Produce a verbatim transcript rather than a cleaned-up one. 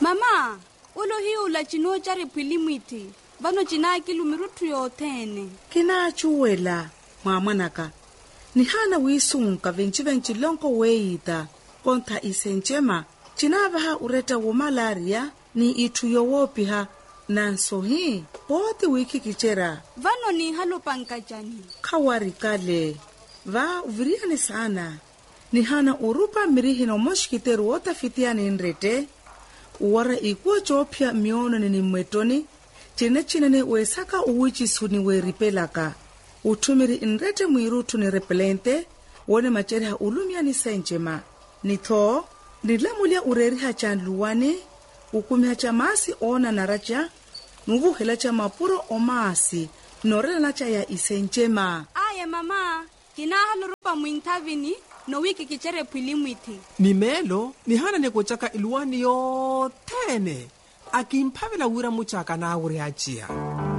Mama, ulo hiyo la chino chari pilimwiti. Vano china kilumirutu yotene. Kina chuwela, mwamanaka. Ni hana wisunga venchi venchi lonko weita. Konta isenchema. China vaha ureta wo malaria ni itu yowopiha. Nanso hii, poti wiki kichera. Vano ni halo pankachani. Kawari kale. Va uviriane sana. Ni hana urupa mirihino moshkiteru wota fitiani inrete. Uwara ikuwa chopia miono ni mwetoni. Chine chine ne uesaka uwichi suni weripelaka. Utumiri inrete mwirutu ni repelente. Wone machereha ulumia ni senjema. Nito, nilamulia ureriha chanluwane. Ukumia cha maasi ona naracha. Nuvu hela cha mapuro o maasi. Norela nacha ya isenjema. Aye mama, kina halo rupa mwintavini. No wiki kichere pilimwiti. Mimelo, ni hana ne kuchaka iluwani yotene. Akimpavela wira muchaka na uri achia.